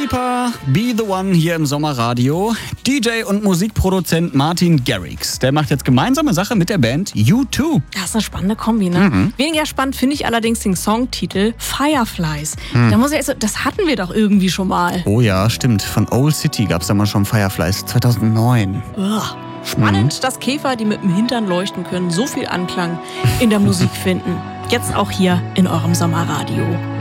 Shaper, Be the One hier im Sommerradio. DJ und Musikproduzent Martin Garrix, der macht jetzt gemeinsame Sache mit der Band U2. Das ist eine spannende Kombi, ne? Weniger spannend finde ich allerdings den Songtitel Fireflies. Da muss ich das hatten wir doch irgendwie schon mal. Oh ja, stimmt. Von Old City gab es da mal schon Fireflies, 2009. Spannend, dass Käfer, die mit dem Hintern leuchten können, so viel Anklang in der Musik finden. Jetzt auch hier in eurem Sommerradio.